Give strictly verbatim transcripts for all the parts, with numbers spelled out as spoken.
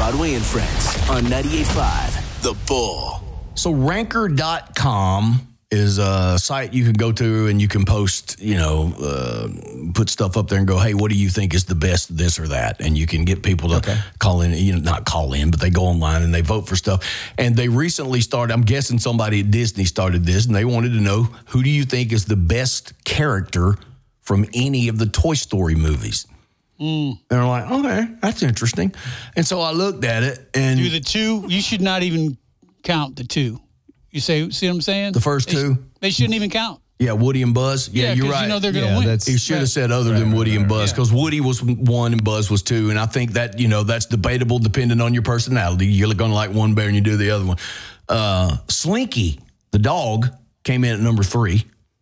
Broadway and Friends on ninety-eight point five The Bull. So ranker dot com is a site you can go to and you can post, you know, uh, put stuff up there and go, hey, what do you think is the best this or that? And you can get people to Okay. call in, you know, not call in, but they go online and they vote for stuff. And they recently started, I'm guessing somebody at Disney started this, and they wanted to know, who do you think is the best character from any of the Toy Story movies? Mm. And they're like, okay, that's interesting. And so I looked at it and Do the two, you should not even count the two. You say, see what I'm saying? the first They sh- two, They shouldn't even count. yeah, Woody and Buzz. Yeah, Yeah, you're 'cause right. you know they're going to Yeah, win. that's- He should have said other than Woody and Buzz, Yeah. because Woody was one and Buzz was two. And I think that, you know, that's debatable depending on your personality. You're going to like one better than you do the other one. Uh, Slinky, the dog, came in at number three,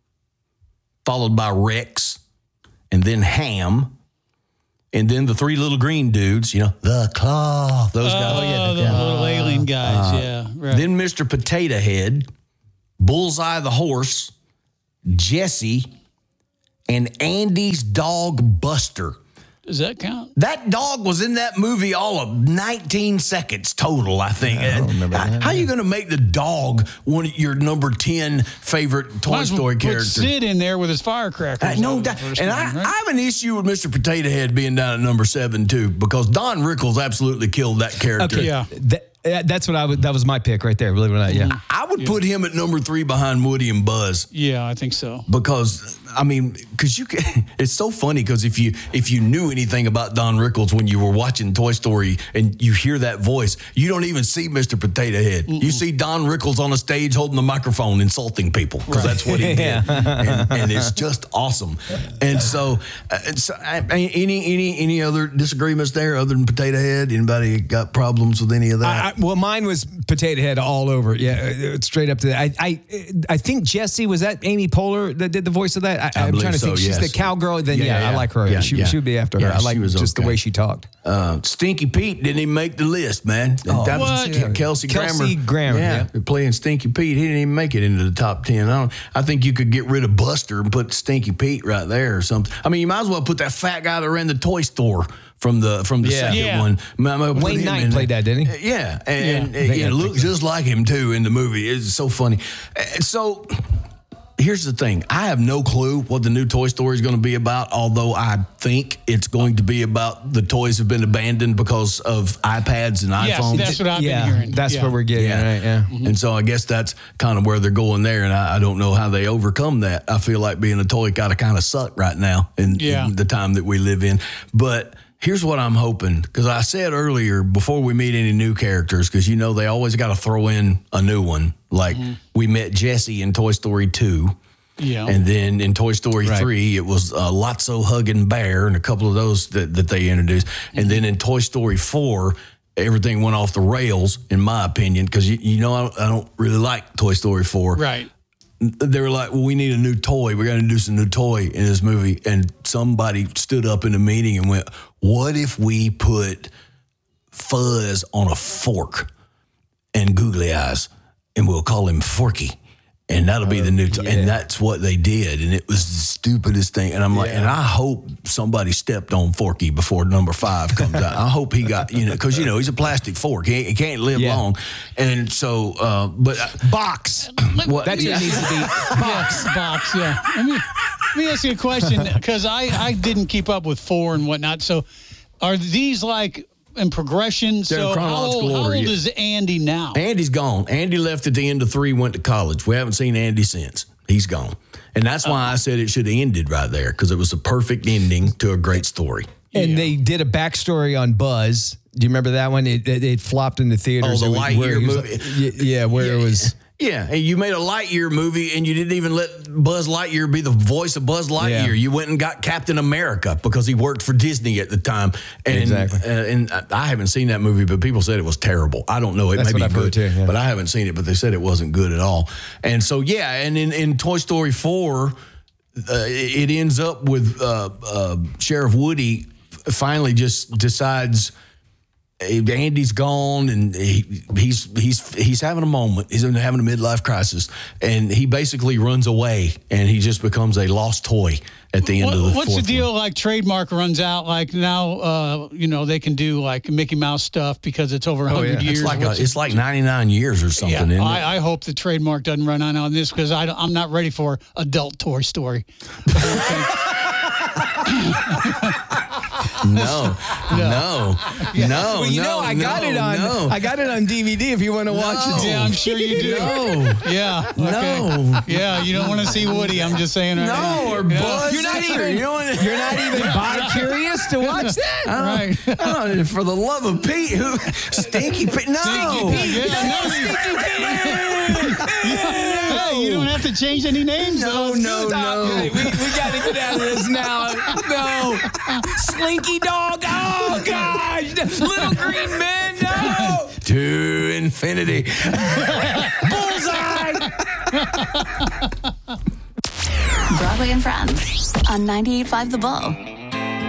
followed by Rex, and then Ham, and then the three little green dudes, you know, the Claw, those Oh, guys. yeah, the little alien guys, yeah. Right. Then Mister Potato Head, Bullseye the horse, Jesse, and Andy's dog Buster. Does that count? That dog was in that movie all of nineteen seconds total, I think. I don't remember how, that. how are you going to make the dog one of your number ten favorite Toy Might as well Story put characters? Sid in there with his firecrackers. I, no out of the doubt. first And one, I, right? I have an issue with Mister Potato Head being down at number seven, too, because Don Rickles absolutely killed that character. Okay, Yeah. That, uh, that's what I would. That was my pick right there. Believe it or not, yeah. I would put him at number three behind Woody and Buzz. Yeah, I think so. Because I mean, because you can, it's so funny because if you if you knew anything about Don Rickles when you were watching Toy Story and you hear that voice, you don't even see Mister Potato Head. You see Don Rickles on a stage holding the microphone, insulting people, because that's what he did, and, and it's just awesome. And so, uh, so I, I- any any any other disagreements there other than Potato Head? Anybody got problems with any of that? I, I, well, mine was Potato Head all over. Yeah, uh, straight up to that. I, I, I think Jessie, was that Amy Poehler that did the voice of that? I, I I'm believe trying to so, think. She's yes. the cowgirl. Then Yeah, yeah, yeah, I like her. yeah, she, yeah. she would be after her. Yeah, I like she was just okay. the way she talked. Uh, Stinky Pete didn't even make the list, man. Oh, That was what? Ke- Kelsey Grammer. Kelsey Grammer, Yeah, yeah. playing Stinky Pete. He didn't even make it into the top ten. I, don't, I think you could get rid of Buster and put Stinky Pete right there or something. I mean, you might as well put that fat guy that ran the toy store from the from the Yeah. second Yeah. one. Might- might put Wayne him Knight in played there. that, didn't he? Yeah, and Yeah. it, I think it I looks think so. just like him too in the movie. It's so funny. And so here's the thing. I have no clue what the new Toy Story is going to be about, although I think it's going to be about the toys have been abandoned because of iPads and Yes, iPhones. that's what I've yeah, been hearing. that's Yeah. what we're getting. Yeah. Right, yeah. And so I guess that's kind of where they're going there, and I, I don't know how they overcome that. I feel like being a toy gotta kind of suck right now in, Yeah. in the time that we live in. But here's what I'm hoping, because I said earlier, before we meet any new characters, because you know they always got to throw in a new one. Like we met Jessie in Toy Story two. Yeah. And then in Toy Story Right. three, it was uh, Lotso hugging Bear and a couple of those that, that they introduced. And then in Toy Story four, everything went off the rails, in my opinion, because you, you know I don't, I don't really like Toy Story four. Right. They were like, well, we need a new toy. We got to introduce a new toy in this movie. And somebody stood up in a meeting and went, what if we put Fuzz on a fork and googly eyes, and we'll call him Forky? And that'll be the new toy. yeah. And that's what they did. And it was the stupidest thing. And I'm like, and I hope somebody stepped on Forky before number five comes out. I hope he got, you know, because, you know, he's a plastic fork. He, he can't live Yeah. long. And so, uh, but Box. what? That's what it needs to be. Box. Box, yeah. Let me, let me ask you a question, because I, I didn't keep up with four and whatnot. So are these like in progression? They're in So how chronological old, how order, old yeah. is Andy now? Andy's gone. Andy left at the end of three, went to college. We haven't seen Andy since. He's gone. And that's why I said it should have ended right there, because it was a perfect ending to a great story. And Yeah. they did a backstory on Buzz. Do you remember that one? It, it, it flopped in the theaters. Oh, the It was- where Lightyear he was- movie. y- yeah, where it was. Yeah, and you made a Lightyear movie, and you didn't even let Buzz Lightyear be the voice of Buzz Lightyear. Yeah. You went and got Captain America because he worked for Disney at the time. And, Exactly. Uh, and I haven't seen that movie, but people said it was terrible. I don't know. It That's may what be I've heard good, too, yeah. but I haven't seen it. But they said it wasn't good at all. And so, yeah, and in, in Toy Story four, uh, it it ends up with uh, uh, Sheriff Woody finally just decides Andy's gone, and he, he's he's he's having a moment. He's having a midlife crisis, and he basically runs away, and he just becomes a lost toy at the end what, of the What's fourth the deal? one. Like trademark runs out. Like now, uh, you know, they can do like Mickey Mouse stuff because it's over one hundred yeah. years. It's like a, What's it's like ninety-nine years or something. Yeah, isn't it? I, I hope the trademark doesn't run out on this because I'm not ready for adult Toy Story. No, no, no, Well, you no, know, I got no, it on. no. I got it on D V D. If you want to watch it, Yeah, I'm sure you do. No, Yeah. Okay. no, Yeah, you don't want to see Woody. I'm just saying right now. no, or Yeah. Buzz. You're not either. even. You don't, You're not even bi-curious to watch that. Right. I don't, for the love of Pete, who Stinky Pete? No, Stinky Pete, yeah, no, Hey, you don't have to change any names. no, though. no, Stop. no. We, we got to get out of this now. No. Slinky dog. Oh, gosh. Little green man. No. To infinity. Bullseye. Broadway and Friends on ninety-eight point five The Bull.